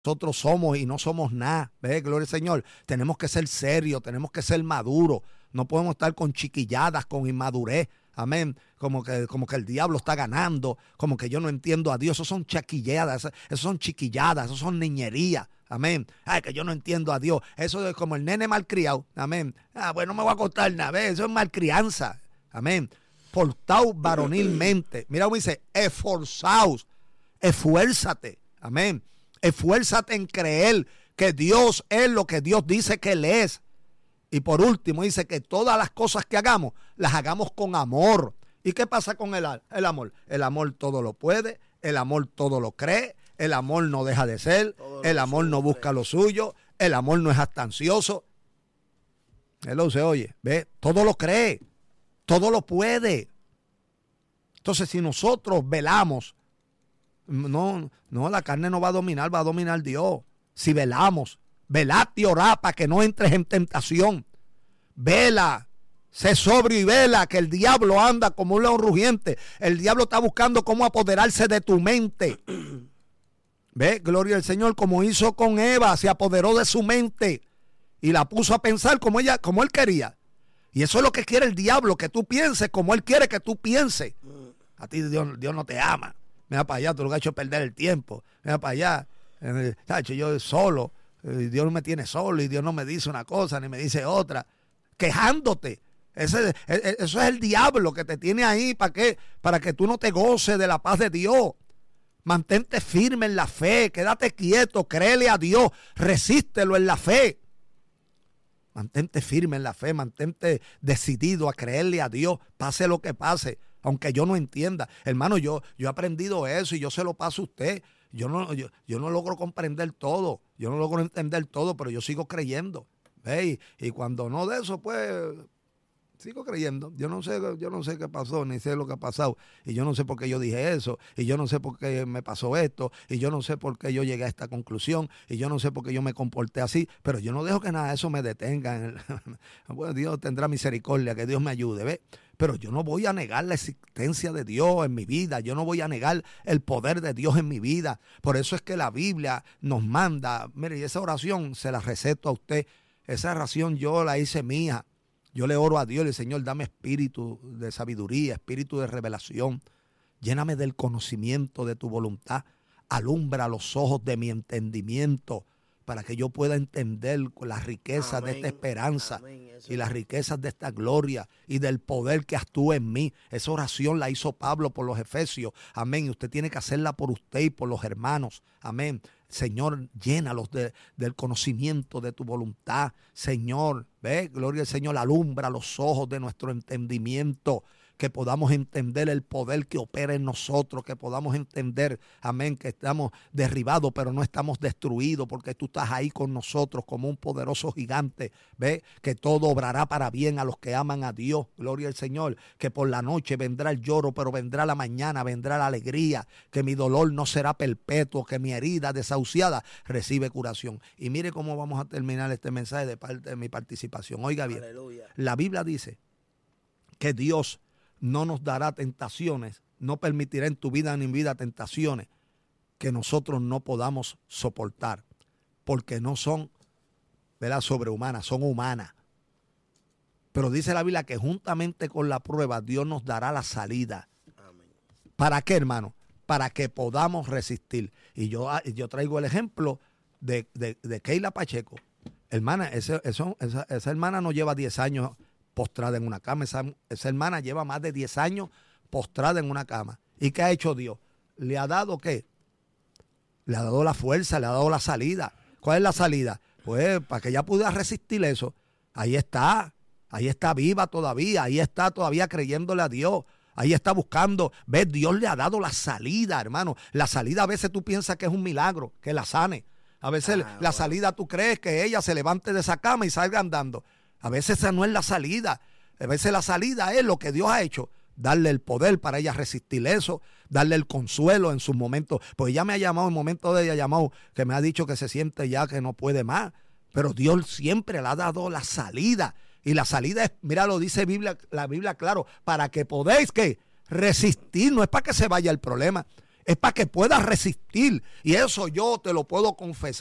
nosotros somos y no somos nada. ¿Ves? Gloria al Señor. Tenemos que ser serios, tenemos que ser maduros. No podemos estar con chiquilladas, con inmadurez. Amén. Como que el diablo está ganando, como que yo no entiendo a Dios. Eso son chaquilladas, eso son chiquilladas, eso son niñerías. Amén. Ay, que yo no entiendo a Dios. Eso es como el nene malcriado. Amén. Pues no me voy a contar nada. ¿Ves? Eso es malcrianza. Amén. Portaos varonilmente. Mira cómo dice, esforzaos, esfuérzate. Amén. Esfuérzate en creer que Dios es lo que Dios dice que Él es. Y por último dice que todas las cosas que hagamos, las hagamos con amor. ¿Y qué pasa con el amor? El amor todo lo puede, el amor todo lo cree, el amor no deja de ser, el amor no busca lo suyo, el amor no es jactancioso. Él se oye, ¿ve? Todo lo cree, todo lo puede. Entonces, si nosotros velamos, no, la carne no va a dominar Dios. Si velamos, velad y orad para que no entres en tentación. Vela, sé sobrio y vela, que el diablo anda como un león rugiente. El diablo está buscando cómo apoderarse de tu mente. Ve, gloria al Señor, como hizo con Eva, se apoderó de su mente y la puso a pensar como él quería. Y eso es lo que quiere el diablo, que tú pienses como él quiere que tú pienses. A ti Dios no te ama. Mira para allá, tú lo que has hecho es perder el tiempo. Mira para allá, yo solo, Dios me tiene solo y Dios no me dice una cosa ni me dice otra. Quejándote. Eso es el diablo que te tiene ahí. ¿Para qué? Para que tú no te goces de la paz de Dios. Mantente firme en la fe, quédate quieto, créele a Dios, resístelo en la fe. Mantente firme en la fe, mantente decidido a creerle a Dios, pase lo que pase, aunque yo no entienda. Hermano, yo he aprendido eso y yo se lo paso a usted. Yo no logro comprender todo, yo no logro entender todo, pero yo sigo creyendo. ¿Ve? Y cuando no de eso, pues sigo creyendo. Yo no sé qué pasó, ni sé lo que ha pasado. Y yo no sé por qué yo dije eso. Y yo no sé por qué me pasó esto. Y yo no sé por qué yo llegué a esta conclusión. Y yo no sé por qué yo me comporté así. Pero yo no dejo que nada de eso me detenga. Bueno, Dios tendrá misericordia, que Dios me ayude, ¿ve? Pero yo no voy a negar la existencia de Dios en mi vida. Yo no voy a negar el poder de Dios en mi vida. Por eso es que la Biblia nos manda. Mire, y esa oración se la receto a usted. Esa oración yo la hice mía. Yo le oro a Dios y le digo, Señor, dame espíritu de sabiduría, espíritu de revelación. Lléname del conocimiento de tu voluntad. Alumbra los ojos de mi entendimiento para que yo pueda entender las riquezas de esta esperanza y las riquezas de esta gloria y del poder que actúa en mí. Esa oración la hizo Pablo por los Efesios. Amén. Y usted tiene que hacerla por usted y por los hermanos. Amén. Señor, llénalos del conocimiento de tu voluntad. Señor, ve, gloria al Señor, alumbra los ojos de nuestro entendimiento, que podamos entender el poder que opera en nosotros, que podamos entender, amén, que estamos derribados, pero no estamos destruidos, porque tú estás ahí con nosotros como un poderoso gigante. Ve, que todo obrará para bien a los que aman a Dios. Gloria al Señor, que por la noche vendrá el lloro, pero vendrá la mañana, vendrá la alegría, que mi dolor no será perpetuo, que mi herida desahuciada recibe curación. Y mire cómo vamos a terminar este mensaje de parte de mi participación. Oiga bien, aleluya. La Biblia dice que Dios no nos dará tentaciones, no permitirá en tu vida ni en mi vida tentaciones que nosotros no podamos soportar, porque no son, ¿verdad?, sobrehumanas, son humanas. Pero dice la Biblia que juntamente con la prueba Dios nos dará la salida. Amén. ¿Para qué, hermano? Para que podamos resistir. Y yo traigo el ejemplo de Keila Pacheco. Hermana, esa hermana no lleva 10 años postrada en una cama. Esa hermana lleva más de 10 años postrada en una cama. ¿Y qué ha hecho Dios? ¿Le ha dado qué? Le ha dado la fuerza, le ha dado la salida. ¿Cuál es la salida? Pues para que ella pudiera resistir eso. Ahí está viva todavía, ahí está todavía creyéndole a Dios. Ahí está buscando. ¿Ves? Dios le ha dado la salida, hermano. La salida a veces tú piensas que es un milagro, que la sane. A veces la salida tú crees que ella se levante de esa cama y salga andando. A veces esa no es la salida. A veces la salida es lo que Dios ha hecho. Darle el poder para ella resistir eso. Darle el consuelo en sus momentos. Pues ella me ha llamado en momentos de ella llamado que me ha dicho que se siente ya que no puede más. Pero Dios siempre le ha dado la salida. Y la salida es, mira, lo dice la Biblia claro, para que podéis ¿qué? Resistir. No es para que se vaya el problema. Es para que puedas resistir. Y eso yo te lo puedo confesar.